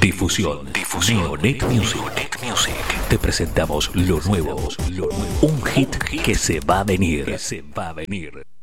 Difusión. Neonet Music. Te presentamos lo nuevo. Un hit que se va a venir.